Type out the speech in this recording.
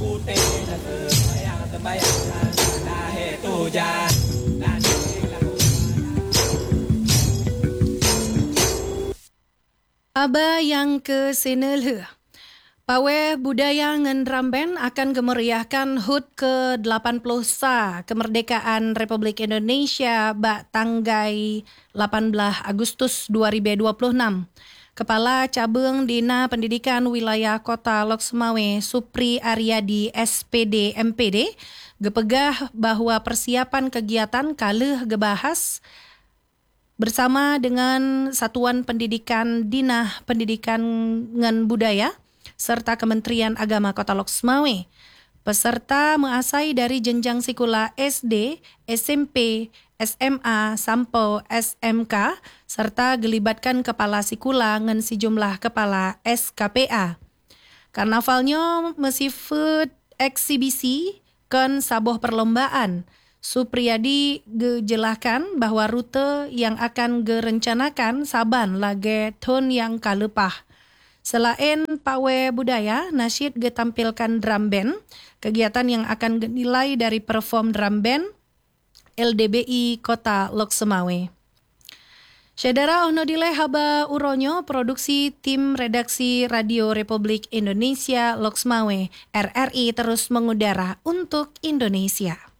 putih dan terbayang karena hujan dan Aba yang ke Senelhe. Pawe Budaya ngan Ramben akan gemeriahkan HUT ke-80 SA Kemerdekaan Republik Indonesia bak tanggai 18 Agustus 2026. Kepala Cabang Dina Pendidikan Wilayah Kota Lok Semawe Supri Aryadi SPD MPD gepegah bahwa persiapan kegiatan kalih gebahas bersama dengan Satuan Pendidikan Dina Pendidikan ngan Budaya serta Kementerian Agama Kota Lok Semawe. Peserta mengasai dari jenjang sekolah SD, SMP, SMA, sampai SMK, serta gelibatkan kepala sekolah dengan sejumlah kepala SKPA. Karnavalnya mesifut eksibisi kan saboh perlombaan. Supriyadi gejelaskan bahwa rute yang akan gerencanakan saban lage tahun yang kalepah. Selain pawe budaya, nasyid getampilkan drum band, kegiatan yang akan dinilai dari perform drum band LDBI Kota Lok Semawe. Saudara ono dile haba uronyo produksi tim redaksi Radio Republik Indonesia Lok Semawe RRI terus mengudara untuk Indonesia.